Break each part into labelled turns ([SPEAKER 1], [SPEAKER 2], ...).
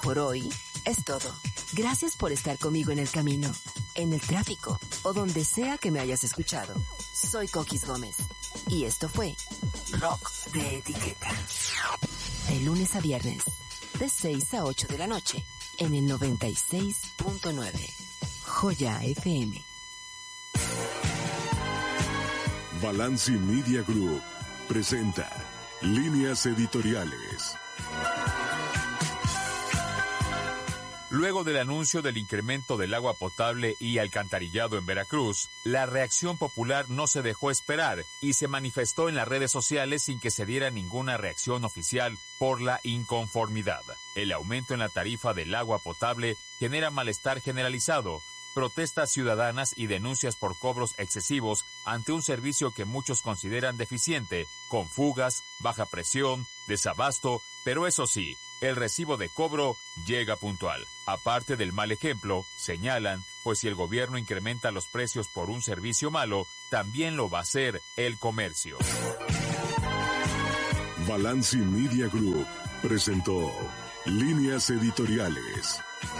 [SPEAKER 1] Por hoy es todo. Gracias por estar conmigo en el camino, en el tráfico o donde sea que me hayas escuchado. Soy Coquis Gómez y esto fue Rock de Etiqueta. De lunes a viernes, de 6 a 8 de la noche, en el 96.9. Joya FM.
[SPEAKER 2] Balanci Media Group presenta Líneas Editoriales.
[SPEAKER 3] Luego del anuncio del incremento del agua potable y alcantarillado en Veracruz, la reacción popular no se dejó esperar y se manifestó en las redes sociales sin que se diera ninguna reacción oficial por la inconformidad. El aumento en la tarifa del agua potable genera malestar generalizado, protestas ciudadanas y denuncias por cobros excesivos ante un servicio que muchos consideran deficiente, con fugas, baja presión, desabasto, pero eso sí, el recibo de cobro llega puntual. Aparte del mal ejemplo, señalan, pues si el gobierno incrementa los precios por un servicio malo, también lo va a hacer el comercio.
[SPEAKER 2] Balanci Media Group presentó Líneas Editoriales.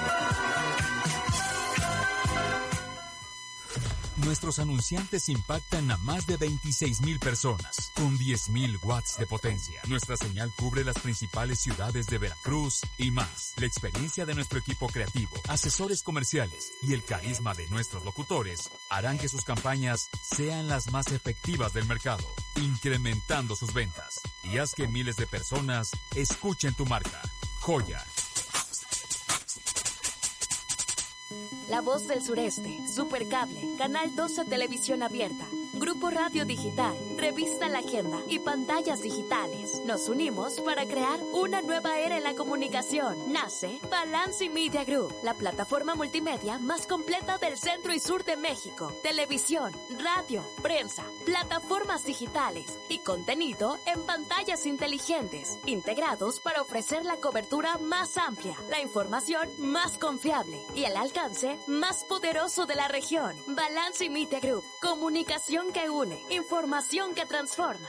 [SPEAKER 4] Nuestros anunciantes impactan a más de 26,000 personas, con 10,000 watts de potencia. Nuestra señal cubre las principales ciudades de Veracruz y más. La experiencia de nuestro equipo creativo, asesores comerciales y el carisma de nuestros locutores harán que sus campañas sean las más efectivas del mercado, incrementando sus ventas. Y haz que miles de personas escuchen tu marca. Joya.
[SPEAKER 5] La Voz del Sureste, Supercable, Canal 12 Televisión Abierta, Grupo Radio Digital, Revista La Agenda y Pantallas Digitales. Nos unimos para crear una nueva era en la comunicación. Nace Balanci Media Group, la plataforma multimedia más completa del centro y sur de México. Televisión, radio, prensa, plataformas digitales y contenido en pantallas inteligentes, integrados para ofrecer la cobertura más amplia, la información más confiable y el alcance más poderoso de la región. Balanci Media Group, comunicación que une, información que transforma.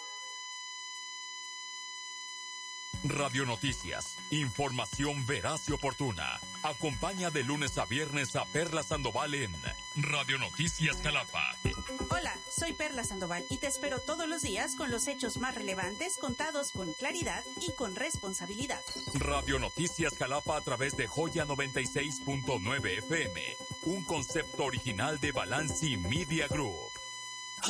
[SPEAKER 4] Radio Noticias, información veraz y oportuna. Acompaña de lunes a viernes a Perla Sandoval en Radio Noticias Jalapa.
[SPEAKER 6] Hola, soy Perla Sandoval y te espero todos los días con los hechos más relevantes contados con claridad y con responsabilidad.
[SPEAKER 4] Radio Noticias Jalapa a través de Joya 96.9 FM, un concepto original de Balanci Media Group.